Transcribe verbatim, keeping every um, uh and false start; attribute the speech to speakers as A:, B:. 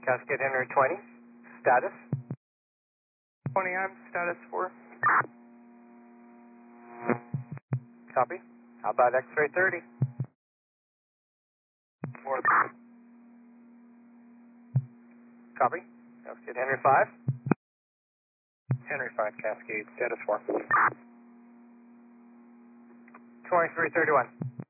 A: Cascade Henry twenty, status?
B: twenty, I'm status four.
A: Copy. How about X-ray thirty? four. Copy. Cascade Henry five?
B: Henry five, Cascade, status four.
A: twenty-three thirty-one.